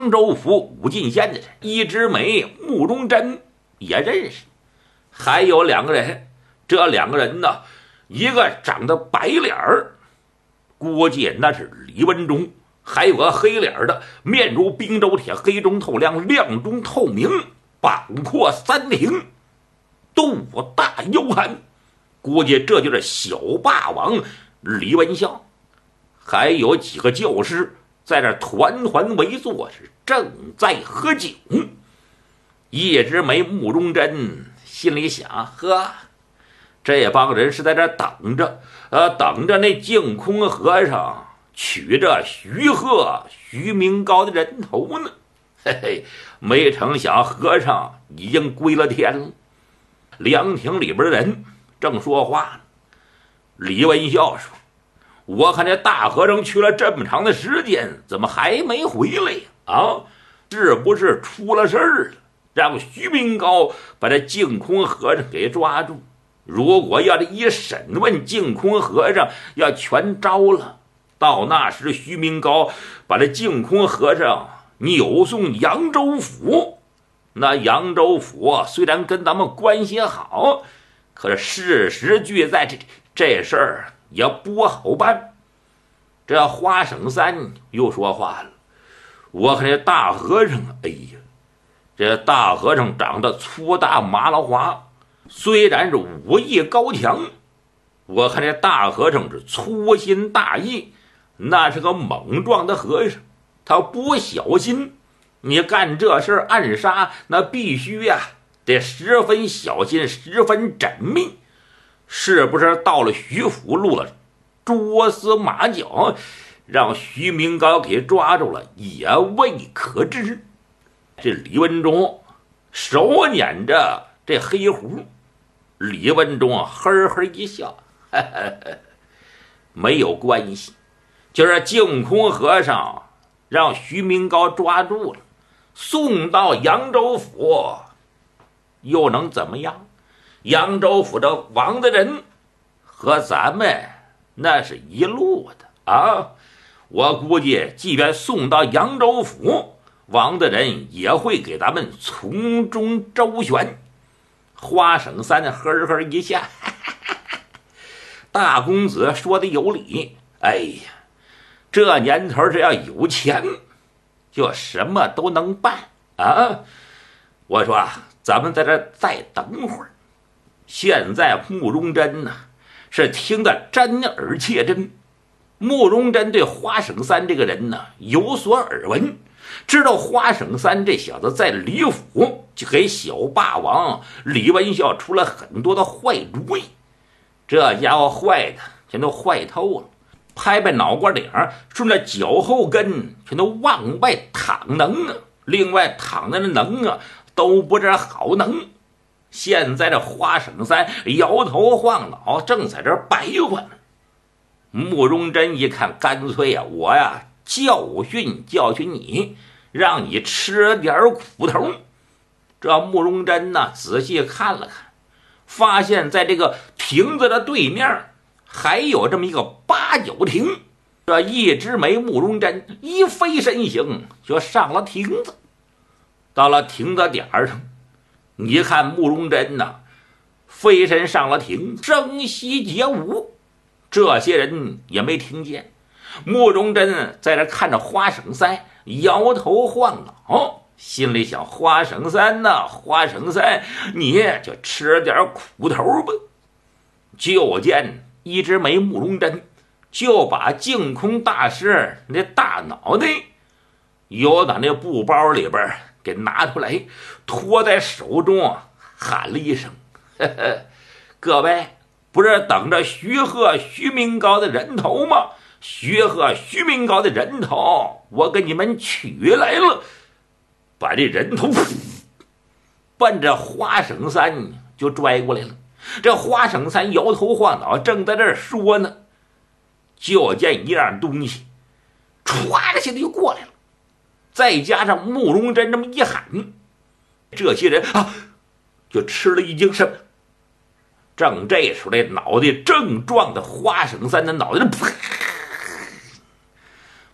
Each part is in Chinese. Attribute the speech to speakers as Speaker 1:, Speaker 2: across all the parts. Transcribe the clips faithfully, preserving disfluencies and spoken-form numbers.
Speaker 1: 州府武进县的人一枝梅、慕容真也认识，还有两个人，这两个人呢，一个长得白脸儿，估计那是李文忠，还有个黑脸的，面如冰州铁，黑中透亮，亮中透明，膀阔三庭，肚大腰寒，估计这就是小霸王李文孝。还有几个教师在这团团围坐，是正在喝酒。一枝梅、慕容真心里想：呵，这帮人是在这等着，呃，等着那净空和尚取这徐鹤、徐明高的人头呢。嘿嘿，没成想和尚已经归了天了。凉亭里边的人正说话呢，李文孝说：“我看这大和尚去了这么长的时间，怎么还没回来呀？啊，是不是出了事儿了？让徐明高把这净空和尚给抓住。如果要是一审问净空和尚，要全招了，到那时徐明高把这净空和尚扭送扬州府。那扬州府虽然跟咱们关系好，可是事实俱在，这这事儿也不好办。”这花省三又说话了：“我看这大和尚，哎呀，这大和尚长得粗大麻辣花，虽然是武艺高强，我看这大和尚是粗心大意，那是个猛壮的和尚，他不小心，你干这事暗杀，那必须呀、啊，得十分小心，十分缜密。是不是到了徐府录了蛛丝马脚，让徐明高给抓住了，也未可知。”这李文忠手捻着这黑胡，李文忠呵呵一笑：“呵呵呵，没有关系，就是净空和尚让徐明高抓住了，送到扬州府，又能怎么样？扬州府的王的人和咱们那是一路的啊！我估计，即便送到扬州府，王的人也会给咱们从中周旋。”花省三呵呵一下：“哈哈哈哈，大公子说的有理。哎呀，这年头只要有钱，就什么都能办啊！我说啊，咱们在这再等会儿。现在慕容真呢，是听得真耳切真。慕容真对花省三这个人呢有所耳闻，知道花省三这小子在李府就给小霸王李文孝出了很多的坏主意，这家伙坏的全都坏透了，拍拍脑瓜顶，顺着脚后跟全都往外淌能啊，另外淌的能啊都不是好能。现在这花省三摇头晃脑，正在这白话呢。慕容真一看，干脆呀、啊，我呀教训教训你，让你吃点苦头。这慕容真呢，仔细看了看，发现在这个亭子的对面还有这么一个八角亭。这一枝梅、慕容真一飞身形就上了亭子。到了亭子点上，你看慕容真呐，飞身上了亭，声息皆无。这些人也没听见。慕容真在这看着花省三，摇头晃脑，心里想：花省三呐，花省三，你就吃点苦头吧。就见一枝梅、慕容真就把净空大师那大脑袋由打那布包里边给拿出来，托在手中，喊了一声：“呵呵，各位，不是等着徐鹤、徐明高的人头吗？徐鹤、徐明高的人头，我给你们取来了。”把这人头奔着花省三就拽过来了。这花省三摇头晃脑，正在这儿说呢，就见一样东西歘着现在就过来了。再加上慕容真这么一喊，这些人啊就吃了一惊。什么？正这时候，这脑袋正撞的花省三的脑袋，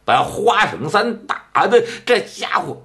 Speaker 1: 把华生三打的这家伙